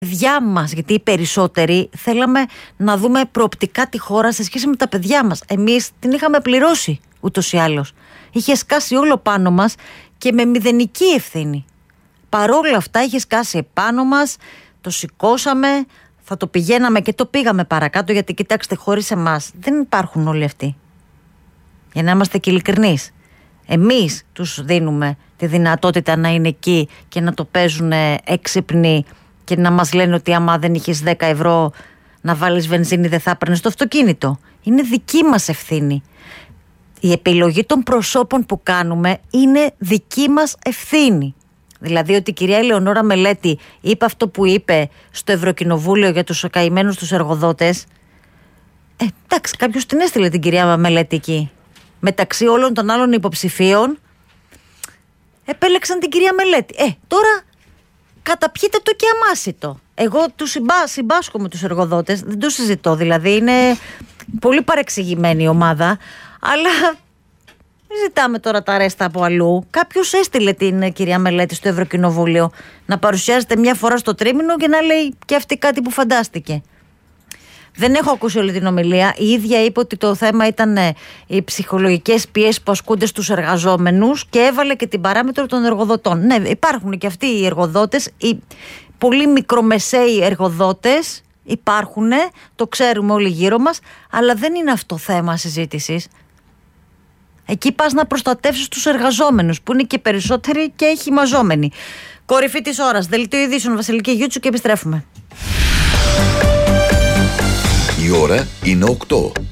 παιδιά μας, γιατί οι περισσότεροι θέλαμε να δούμε προοπτικά τη χώρα σε σχέση με τα παιδιά μας. Εμείς την είχαμε πληρώσει ούτως ή άλλως. Είχε σκάσει όλο πάνω μας και με μηδενική ευθύνη. Παρόλα αυτά είχε σκάσει επάνω μας, το σηκώσαμε, θα το πηγαίναμε και το πήγαμε παρακάτω, γιατί κοιτάξτε, χωρίς εμάς δεν υπάρχουν όλοι αυτοί. Για να είμαστε και ειλικρινείς. Εμείς τους δίνουμε τη δυνατότητα να είναι εκεί και να το παίζουν έξυπνοι και να μας λένε ότι άμα δεν είχες 10 ευρώ να βάλεις βενζίνη δεν θα έπαιρνες το αυτοκίνητο. Είναι δική μας ευθύνη. Η επιλογή των προσώπων που κάνουμε είναι δική μας ευθύνη. Δηλαδή ότι η κυρία Ελεονόρα Μελέτη είπε αυτό που είπε στο Ευρωκοινοβούλιο για τους καημένους τους εργοδότες. Εντάξει, κάποιος την έστειλε την κυρία Μελέτη εκεί. Μεταξύ όλων των άλλων υποψηφίων επέλεξαν την κυρία Μελέτη. Τώρα καταπιείτε το και αμάσιτο. Εγώ τους συμπάσχω με τους εργοδότες, δεν το συζητώ, δηλαδή είναι πολύ παρεξηγημένη η ομάδα, αλλά ζητάμε τώρα τα ρέστα από αλλού. Κάποιος έστειλε την κυρία Μελέτη στο Ευρωκοινοβούλιο να παρουσιάζεται μια φορά στο τρίμηνο και να λέει και αυτή κάτι που φαντάστηκε. Δεν έχω ακούσει όλη την ομιλία. Η ίδια είπε ότι το θέμα ήταν οι ψυχολογικές πιέσεις που ασκούνται στους εργαζόμενους και έβαλε και την παράμετρο των εργοδοτών. Ναι, υπάρχουν και αυτοί οι εργοδότες, οι πολύ μικρομεσαίοι εργοδότες υπάρχουν, το ξέρουμε όλοι γύρω μας, αλλά δεν είναι αυτό θέμα συζήτησης. Εκεί πας να προστατεύσεις τους εργαζόμενους, που είναι και περισσότεροι και χυμαζόμενοι. Κορυφή της ώρας, δελτίο ειδήσεων, Βασιλική Γιούτσου, και επιστρέφουμε. Η ώρα είναι 8.